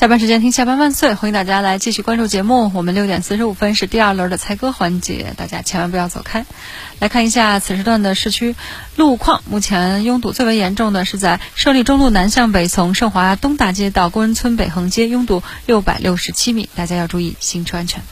下班时间听下班万岁，欢迎大家来继续关注节目。我们6点45分是第2轮的猜歌环节，大家千万不要走开。来看一下此时段的市区路况，目前拥堵最为严重的是在胜利中路南向北，从盛华东大街到工人村北横街，拥堵667米，大家要注意行车安全。